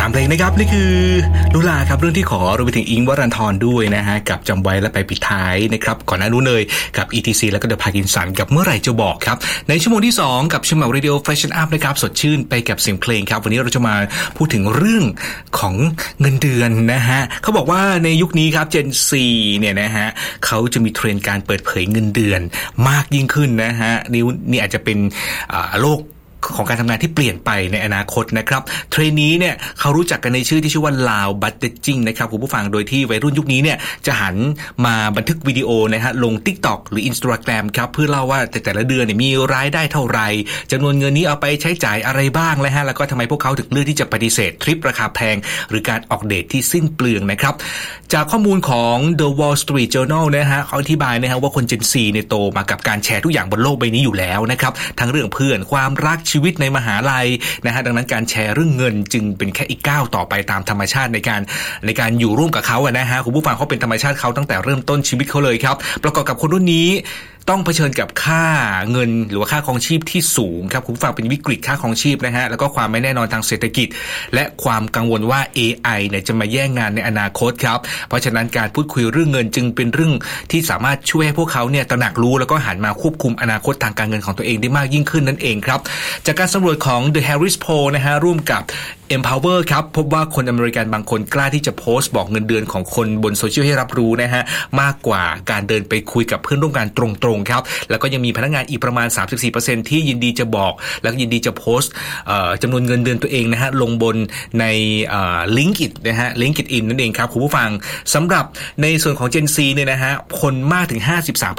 3เพลงนะครับนี่คือลุลาครับเรื่องที่ขอรวมไปถึงอิงค์วรันธรด้วยนะฮะกับจำไว้และไปปิดท้ายนะครับก่อนหน้านู้นเลยกับ ETC แล้วก็ The Parkinson กับเมื่อไหร่จะบอกครับในชั่วโมงที่2กับชั่วโมง Radio Fashion Up นะครับสดชื่นไปกับเสียงเพลงครับวันนี้เราจะมาพูดถึงเรื่องของเงินเดือนนะฮะเขาบอกว่าในยุคนี้ครับ Gen Z เนี่ยนะฮะเขาจะมีเทรนด์การเปิดเผยเงินเดือนมากยิ่งขึ้นนะฮะนี่อาจจะเป็นโลกของการทำงานที่เปลี่ยนไปในอนาคตนะครับเทรนนี้เนี่ยเขารู้จักกันในชื่อที่ชื่อว่า Loud Budgeting นะครับคุณผู้ฟังโดยที่วัยรุ่นยุคนี้เนี่ยจะหันมาบันทึกวิดีโอนะฮะลง TikTok หรือ Instagram ครับเพื่อเล่าว่าแต่ละเดือนเนี่ยมีรายได้เท่าไหร่จำนวนเงินนี้เอาไปใช้จ่ายอะไรบ้างนะฮะแล้วก็ทำไมพวกเขาถึงเลือกที่จะปฏิเสธทริปราคาแพงหรือการออกเดทที่สิ้นเปลืองนะครับจากข้อมูลของ The Wall Street Journal นะฮะเขาอธิบายนะฮะว่าคน Gen Z เนี่ยโตมากับการแชร์ทุกอย่างบนโลกใบนี้อยู่แล้วนะครับทั้งเรื่องเพื่อนความรักชีวิตในมหาลัยนะฮะดังนั้นการแชร์เรื่องเงินจึงเป็นแค่อีกก้าวต่อไปตามธรรมชาติในการอยู่ร่วมกับเขาอะนะฮะคุณผู้ฟังเขาเป็นธรรมชาติเขาตั้งแต่เริ่มต้นชีวิตเขาเลยครับประกอบกับคนรุ่นนี้ต้องเผชิญกับค่าเงินหรือว่าค่าครองชีพที่สูงครับคุณผู้ฟังเป็นวิกฤตค่าครองชีพนะฮะแล้วก็ความไม่แน่นอนทางเศรษฐกิจและความกังวลว่า AI เนี่ยจะมาแย่งงานในอนาคตครับเพราะฉะนั้นการพูดคุยเรื่องเงินจึงเป็นเรื่องที่สามารถช่วยให้พวกเขาเนี่ยตระหนักรู้แล้วก็หันมาควบคุมอนาคตทางการเงินของตัวเองได้มากยิ่งขึ้นนั่นเองครับจากการสำรวจของ The Harris Poll นะฮะร่วมกับ Empower ครับพบว่าคนอเมริกันบางคนกล้าที่จะโพสต์บอกเงินเดือนของคนบนโซเชียลให้รับรู้นะฮะมากกว่าการเดินไปคุยกับเพื่อนร่วมงานตรงๆครับแล้วก็ยังมีพนักงานอีกประมาณ 34% ที่ยินดีจะบอกแล้วก็ยินดีจะโพสต์จำนวนเงินเดือนตัวเองนะฮะลงบนในLinkedIn นะฮะ LinkedIn นั่นเองครับคุณผู้ฟังสำหรับในส่วนของ Gen Z เนี่ยนะฮะคนมากถึง